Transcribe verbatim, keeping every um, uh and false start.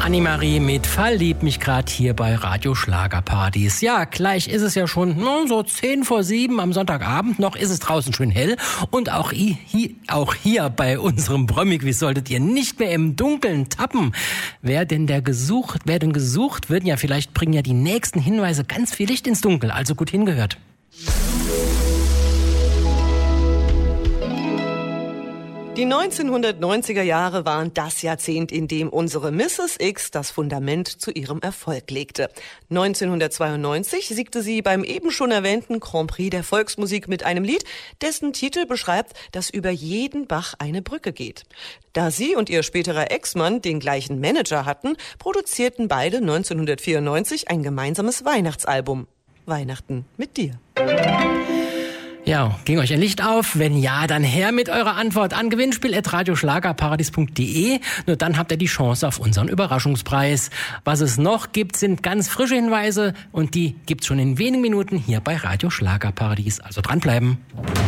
Annemarie mit Verlieb mich grad hier bei Radio Schlagerpartys. Ja, gleich ist es ja schon no, so zehn vor sieben am Sonntagabend. Noch ist es draußen schön hell. Und auch, hi, hi, auch hier bei unserem Brömmigwiss solltet ihr nicht mehr im Dunkeln tappen. Wer denn der gesucht, wer denn gesucht wird, ja, vielleicht bringen ja die nächsten Hinweise ganz viel Licht ins Dunkel. Also gut hingehört. Die neunzehnhundertneunziger Jahre waren das Jahrzehnt, in dem unsere Misses X das Fundament zu ihrem Erfolg legte. neunzehnhundertzweiundneunzig siegte sie beim eben schon erwähnten Grand Prix der Volksmusik mit einem Lied, dessen Titel beschreibt, dass über jeden Bach eine Brücke geht. Da sie und ihr späterer Ex-Mann den gleichen Manager hatten, produzierten beide neunzehnhundertvierundneunzig ein gemeinsames Weihnachtsalbum. Weihnachten mit dir. Ja, ging euch ein Licht auf? Wenn ja, dann her mit eurer Antwort an gewinnspiel at radioschlagerparadies punkt de. Nur dann habt ihr die Chance auf unseren Überraschungspreis. Was es noch gibt, sind ganz frische Hinweise und die gibt's schon in wenigen Minuten hier bei Radio Schlagerparadies. Also dranbleiben.